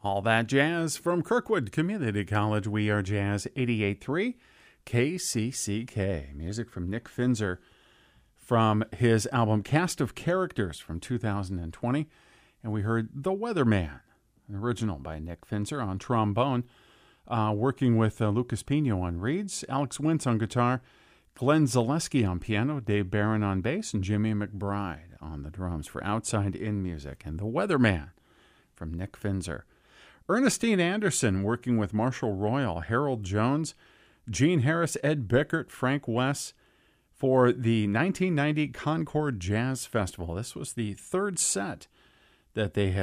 All that jazz from Kirkwood Community College. We are Jazz 88.3 KCCK. Music from Nick Finzer from his album Cast of Characters from 2020. And we heard The Weatherman, an original by Nick Finzer on trombone, working with Lucas Pino on reeds, Alex Wintz on guitar, Glenn Zaleski on piano, Dave Barron on bass, and Jimmy McBride on the drums for Outside In Music. And The Weatherman from Nick Finzer. Ernestine Anderson working with Marshall Royal, Harold Jones, Gene Harris, Ed Bickert, Frank Wess for the 1990 Concord Jazz Festival. This was the third set that they had